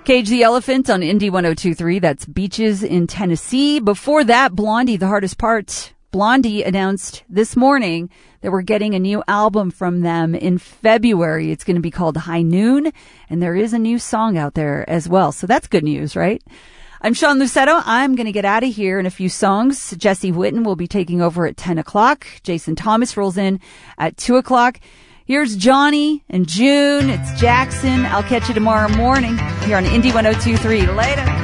Cage the Elephant on Indie 102.3. That's Beaches in Tennessee. Before that, Blondie, The Hardest Part. Blondie announced this morning that we're getting a new album from them in February. It's going to be called High Noon, and there is a new song out there as well. So that's good news, right? I'm Sean Lucetto. I'm going to get out of here in a few songs. Jesse Whitten will be taking over at 10 o'clock. Jason Thomas rolls in at 2 o'clock. Here's Johnny and June. It's Jackson. I'll catch you tomorrow morning here on Indie 102.3. Later.